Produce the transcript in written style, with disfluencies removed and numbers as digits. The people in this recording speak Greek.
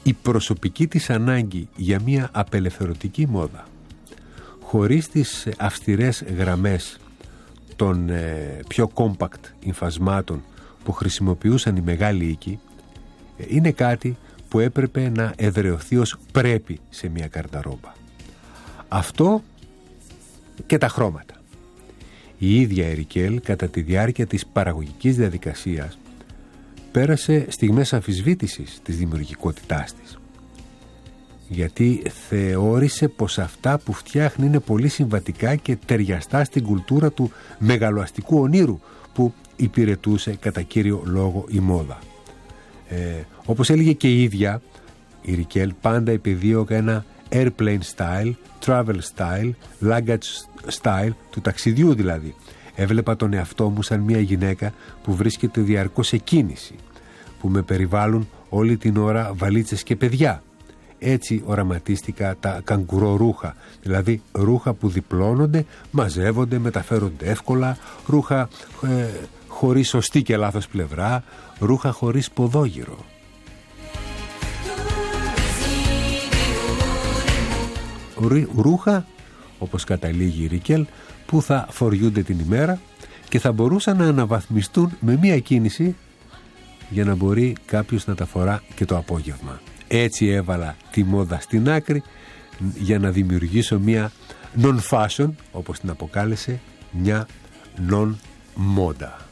η προσωπική της ανάγκη για μια απελευθερωτική μόδα, χωρίς τις αυστηρές γραμμές των πιο compact υφασμάτων που χρησιμοποιούσαν οι μεγάλοι οίκοι, είναι κάτι που έπρεπε να εδραιωθεί ως πρέπει σε μια καρταρόμπα. Αυτό και τα χρώματα. Η ίδια Ερικέλ κατά τη διάρκεια της παραγωγικής διαδικασίας πέρασε στιγμές αμφισβήτησης της δημιουργικότητάς της, γιατί θεώρησε πως αυτά που φτιάχνει είναι πολύ συμβατικά και ταιριαστά στην κουλτούρα του μεγαλοαστικού ονείρου που υπηρετούσε κατά κύριο λόγο η μόδα. Όπως έλεγε και η ίδια, η Ρικέλ πάντα επιδίωκα ένα airplane style, travel style, luggage style, του ταξιδιού δηλαδή. Έβλεπα τον εαυτό μου σαν μια γυναίκα που βρίσκεται διαρκώς σε κίνηση, που με περιβάλλουν όλη την ώρα βαλίτσες και παιδιά. Έτσι οραματίστηκα τα καγκουρό ρούχα, δηλαδή ρούχα που διπλώνονται, μαζεύονται, μεταφέρονται εύκολα, ρούχα χωρίς σωστή και λάθος πλευρά, ρούχα χωρίς ποδόγυρο. Ρούχα, όπως καταλήγει η Ρικέλ, που θα φοριούνται την ημέρα και θα μπορούσαν να αναβαθμιστούν με μία κίνηση για να μπορεί κάποιος να τα φορά και το απόγευμα. Έτσι έβαλα τη μόδα στην άκρη για να δημιουργήσω μία non-fashion, όπως την αποκάλεσε, μια non-μόντα.